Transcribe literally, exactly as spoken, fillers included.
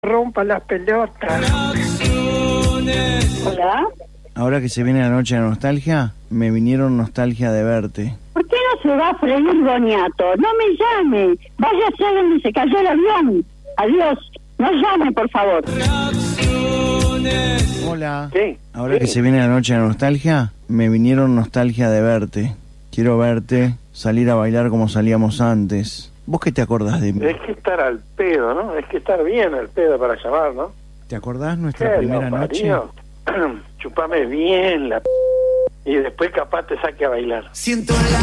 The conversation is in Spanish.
Rompa las pelotas. Hola. Ahora que se viene la noche de nostalgia, me vinieron nostalgia de verte. ¿Por qué no se va a freír Boniato? No me llame. Váyase a donde se cayó el avión. Adiós. No llame, por favor. Hola. Sí. Ahora sí. que se viene la noche de nostalgia, me vinieron nostalgia de verte. Quiero verte, salir a bailar como salíamos antes. ¿Vos qué te acordás de mí? Es que estar al pedo, ¿no? Es que estar bien al pedo para llamar, ¿no? ¿Te acordás nuestra ¿Qué primera lo noche? parió? Chupame bien la p... y después capaz te saque a bailar. Siento la